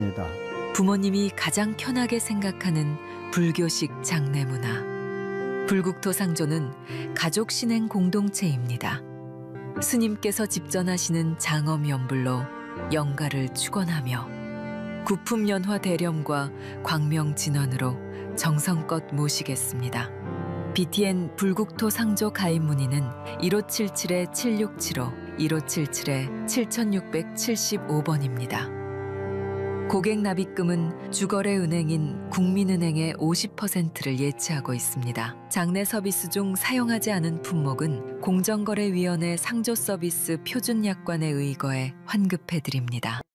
부모님이 가장 편하게 생각하는 불교식 장례 문화. 불국토상조는 가족 신행 공동체입니다. 스님께서 집전하시는 장엄연불로 영가를 축원하며 구품연화 대렴과 광명진언으로 정성껏 모시겠습니다. BTN 불국토상조 가입 문의는 1577-7675, 1577-7675번입니다. 고객 납입금은 주거래 은행인 국민은행의 50%를 예치하고 있습니다. 장례 서비스 중 사용하지 않은 품목은 공정거래위원회 상조 서비스 표준 약관에 의거해 환급해 드립니다.